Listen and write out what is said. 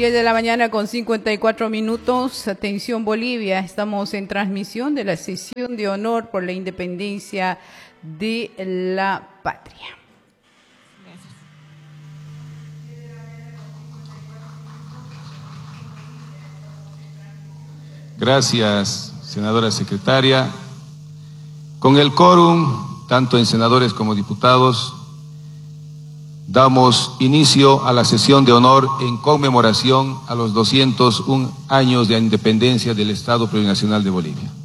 10 de la mañana con 54 minutos. Atención Bolivia, estamos en transmisión de la sesión de honor por la independencia de la patria. Gracias, senadora secretaria. Con el quórum, tanto en senadores como diputados, damos inicio a la sesión de honor en conmemoración a los 201 años de independencia del Estado Plurinacional de Bolivia.